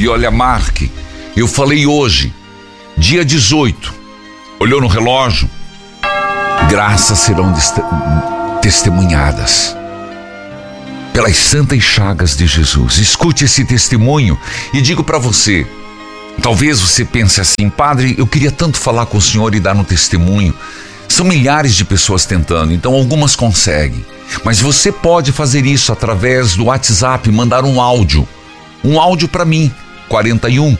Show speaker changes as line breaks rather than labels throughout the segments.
E olha, Marque, eu falei hoje, dia 18, olhou no relógio, graças serão testemunhadas pelas santas chagas de Jesus. Escute esse testemunho e digo para você, talvez você pense assim: padre, eu queria tanto falar com o senhor e dar um testemunho. São milhares de pessoas tentando, então algumas conseguem. Mas você pode fazer isso através do WhatsApp, mandar um áudio para mim, 41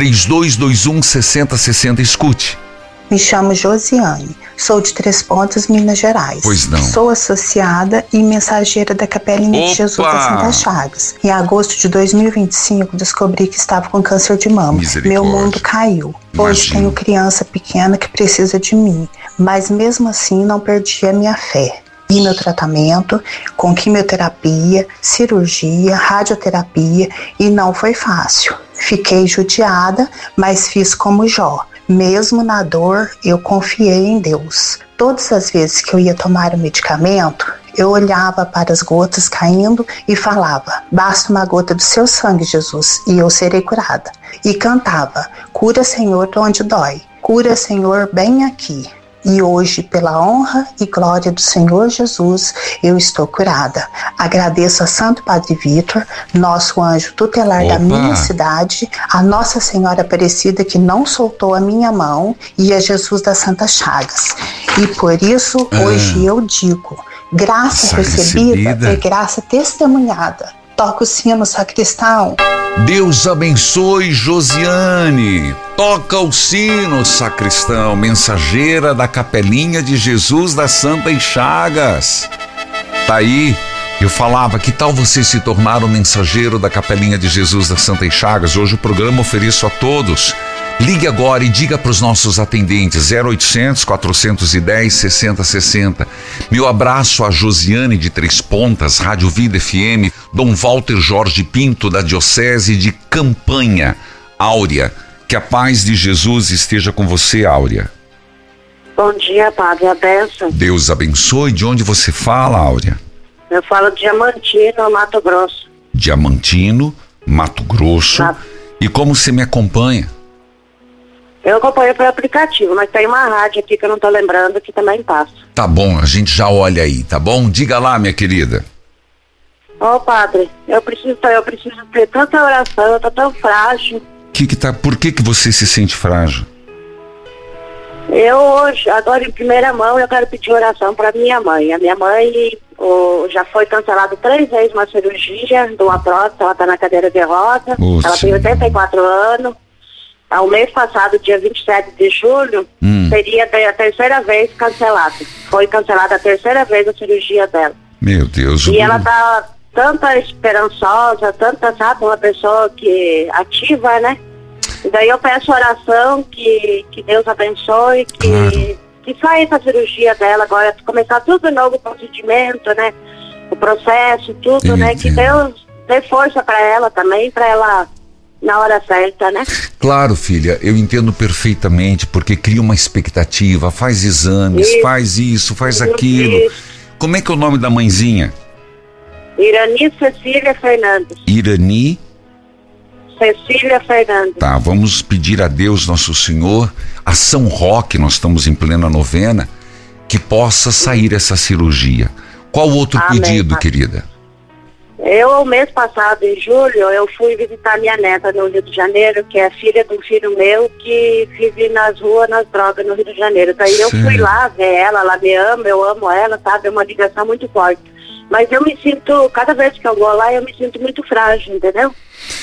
3221 6060. Escute.
Me chamo Josiane, sou de Três Pontas, Minas Gerais.
Pois não.
Sou associada e mensageira da Capelinha de Jesus das Santas Chagas. Em agosto de 2025, descobri que estava com câncer de mama. Meu mundo caiu. Hoje tenho criança pequena que precisa de mim, mas mesmo assim não perdi a minha fé. E meu tratamento com quimioterapia, cirurgia, radioterapia, e não foi fácil. Fiquei judiada, mas fiz como Jó. Mesmo na dor, eu confiei em Deus. Todas as vezes que eu ia tomar o medicamento, eu olhava para as gotas caindo e falava: basta uma gota do seu sangue, Jesus, e eu serei curada. E cantava: cura, Senhor, onde dói. Cura, Senhor, bem aqui. E hoje, pela honra e glória do Senhor Jesus, eu estou curada. Agradeço a Santo Padre Vitor, nosso anjo tutelar da minha cidade, a Nossa Senhora Aparecida, que não soltou a minha mão, e a Jesus das Santas Chagas. E por isso, hoje eu digo: graça recebida é graça testemunhada. Toca o sino, sacristão.
Deus abençoe Josiane. Toca o sino, sacristão, mensageira da Capelinha de Jesus das Santas Chagas. Tá aí, eu falava, que tal você se tornar o mensageiro da Capelinha de Jesus das Santas Chagas? Hoje o programa ofereço a todos. Ligue agora e diga para os nossos atendentes, 0800 410 6060. Meu abraço a Josiane de Três Pontas, Rádio Vida FM, Dom Walter Jorge Pinto, da Diocese de Campanha. Áurea, que a paz de Jesus esteja com você, Áurea.
Bom dia, padre, a benção.
Deus abençoe. De onde você fala, Áurea?
Eu falo de Diamantino, Mato Grosso.
Diamantino, Mato Grosso. E como você me acompanha?
Eu acompanho pelo aplicativo, mas tem uma rádio aqui que eu não tô lembrando, que também passa. Tá
bom, a gente já olha aí, tá bom? Diga lá, minha querida.
Ô, padre, eu preciso ter tanta oração, eu tô tão frágil.
Por que você se sente frágil?
Eu hoje, agora em primeira mão, eu quero pedir oração pra minha mãe. A minha mãe já foi cancelada 3 vezes uma cirurgia de uma prótese, ela tá na cadeira de roda, ela tem 84 anos. Ao mês passado, dia 27 de julho, seria a terceira vez cancelada. Foi cancelada a terceira vez a cirurgia dela.
Meu Deus.
E ela tá tanta esperançosa, sabe, uma pessoa que ativa, né? E daí eu peço oração, que Deus abençoe, que saia essa cirurgia dela agora, começar tudo de novo, o procedimento, né? O processo, tudo, né? Que Deus dê força para ela também, para ela na hora certa, né?
Claro, filha, eu entendo perfeitamente, porque cria uma expectativa, faz exames, faz isso, faz aquilo. Isso. Como é que é o nome da mãezinha?
Irani Cecília Fernandes.
Irani
Cecília Fernandes.
Tá, vamos pedir a Deus Nosso Senhor, a São Roque, nós estamos em plena novena, que possa sair essa cirurgia. Qual outro pedido, querida?
Eu, mês passado, em julho, eu fui visitar minha neta no Rio de Janeiro, que é filha de um filho meu que vive nas ruas, nas drogas no Rio de Janeiro. Daí eu fui lá ver ela, ela me ama, eu amo ela, sabe? É uma ligação muito forte. Mas eu me sinto, cada vez que eu vou lá, eu me sinto muito frágil, entendeu?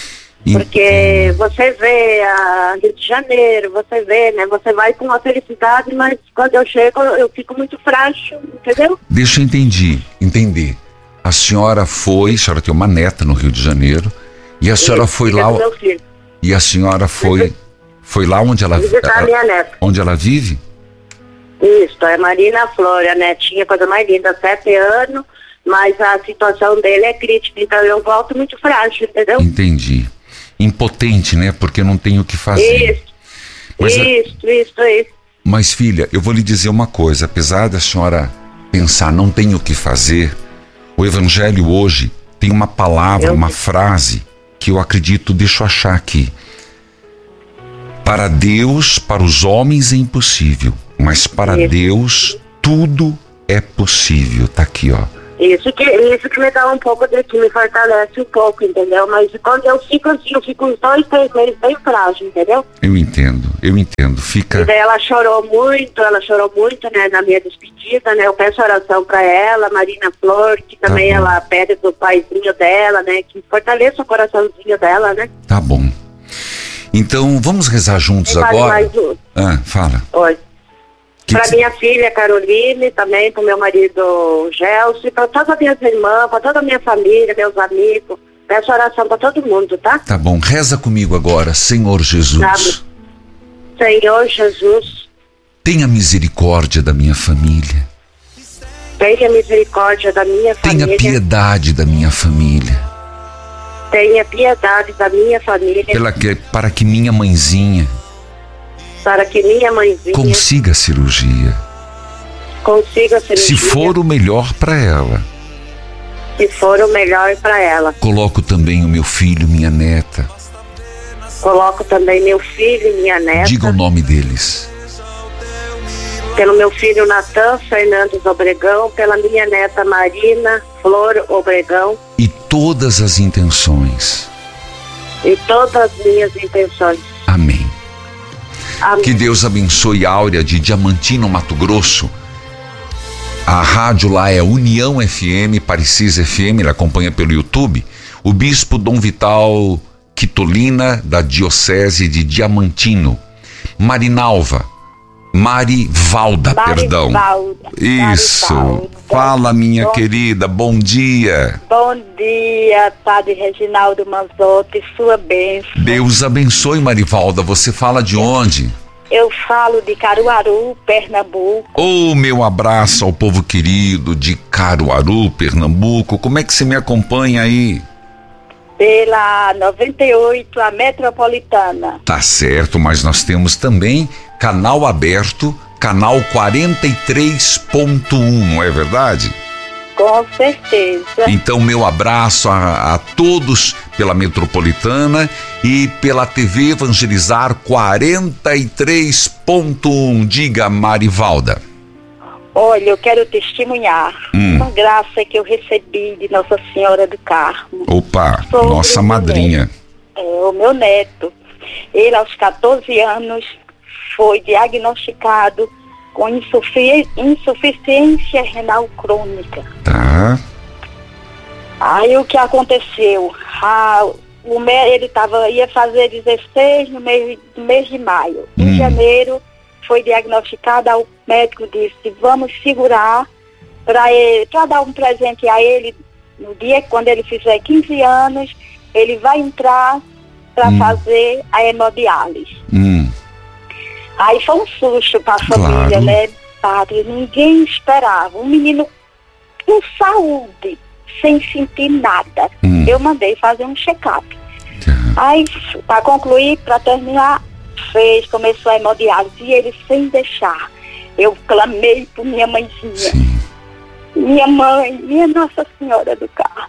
Porque você vê a Rio de Janeiro, você vê, né? Você vai com uma felicidade, mas quando eu chego, eu fico muito frágil, entendeu?
Deixa eu entender. A senhora tem uma neta no Rio de Janeiro, e a senhora foi lá, e a senhora foi lá onde ela vive?
Isso, é Marina Flor, a netinha, coisa mais linda, 7 anos, mas a situação dele é crítica, então eu volto muito frágil, entendeu?
Entendi. Impotente, né? Porque não tem o que fazer.
Isso.
Mas, filha, eu vou lhe dizer uma coisa, apesar da senhora pensar, não tem o que fazer, o Evangelho hoje tem uma palavra, uma frase que eu acredito, deixa eu achar aqui. Para Deus, para os homens é impossível, mas para Deus tudo é possível. Tá aqui, ó.
Isso que me dá um pouco que me fortalece um pouco, entendeu? Mas quando eu fico assim, eu fico uns 2, 3 meses bem frágil, entendeu?
Eu entendo. Fica...
E daí ela chorou muito, né, na minha despedida, né? Eu peço oração pra ela, Marina Flor, que também ela pede do paizinho dela, né? Que fortaleça o coraçãozinho dela, né?
Tá bom. Então, vamos rezar juntos agora? Fala.
Oi. Para minha filha Caroline, também para o meu marido Gelson, para todas as minhas irmãs, para toda a minha família, meus amigos. Peço oração para todo mundo, tá?
Tá bom, reza comigo agora, Senhor Jesus.
Senhor Jesus.
Tenha misericórdia da minha família.
Tenha misericórdia da minha família.
Tenha piedade da minha família.
Tenha piedade da minha família.
Para que minha mãezinha consiga a cirurgia. Se for o melhor para ela. Coloco também o meu filho, minha neta. Diga o nome deles.
Pelo meu filho Natan Fernandes Obregão, pela minha neta Marina Flor Obregão.
E todas as intenções. Amém.
Amém.
Que Deus abençoe Áurea de Diamantino, Mato Grosso. A rádio lá é União FM, Parecis FM, ele acompanha pelo YouTube. O bispo Dom Vital Quitolina, da Diocese de Diamantino. Marivalda, perdão. Isso.
Marivalda.
Fala, minha querida, bom dia.
Bom dia, Padre Reginaldo Manzotti, sua bênção.
Deus abençoe, Marivalda. Você fala de onde?
Eu falo de Caruaru, Pernambuco.
Meu abraço ao povo querido de Caruaru, Pernambuco. Como é que você me acompanha aí?
Pela 98, a Metropolitana.
Tá certo, mas nós temos também canal aberto, canal 43.1, não é verdade?
Com certeza.
Então, meu abraço a todos pela Metropolitana e pela TV Evangelizar 43.1. Diga, Marivalda.
Olha, eu quero testemunhar uma graça que eu recebi de Nossa Senhora do Carmo.
Opa, nossa madrinha.
O meu neto. Ele, aos 14 anos, foi diagnosticado com insuficiência renal crônica.
Tá.
Aí o que aconteceu? Ele ia fazer 16 no mês de maio. Em janeiro foi diagnosticado, o médico disse, vamos segurar para dar um presente a ele no dia quando ele fizer 15 anos, ele vai entrar para fazer a hemodiálise. Aí foi um susto para a família, né, padre? Ninguém esperava. Um menino com saúde, sem sentir nada. Eu mandei fazer um check-up. Aí, para concluir, para terminar, começou a hemodiálise e ele sem deixar. Eu clamei por minha mãezinha.
Sim.
Minha mãe, minha Nossa Senhora do Carmo.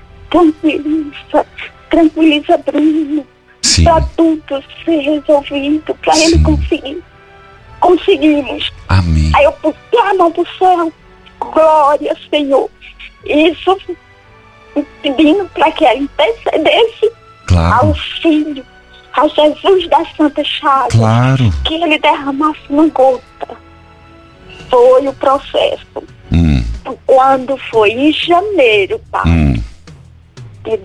Tranquiliza Bruno. Para tudo ser resolvido, para ele conseguir. Conseguimos.
Amém.
Aí eu pus a mão pro céu. Glória, Senhor. Isso pedindo para que ela intercedesse ao Filho, a Jesus da Santa Chagas.
Claro.
Que ele derramasse uma gota. Foi o processo. Quando foi em janeiro, de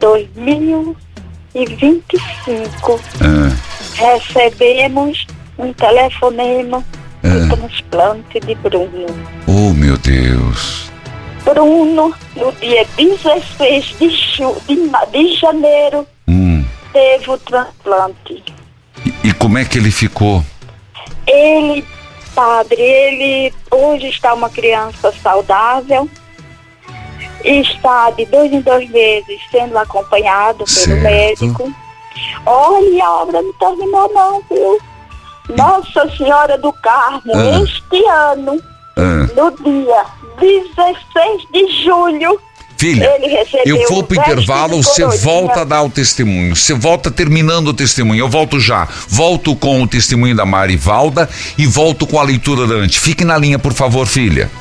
2025, recebemos um telefonema de transplante de Bruno.
Oh, meu Deus.
Bruno, no dia 16 de janeiro, teve o transplante.
E como é que ele ficou?
Ele, padre, ele hoje está uma criança saudável, está de 2 em 2 meses sendo acompanhado pelo médico. Olha, a obra não terminou não, viu? Nossa Senhora do Carmo, este ano, no dia 16 de julho,
Filha, eu vou pro intervalo, você volta a dar o testemunho. Você volta terminando o testemunho. Eu volto já. Volto com o testemunho da Marivalda e volto com a leitura da Ante. Fique na linha, por favor, filha.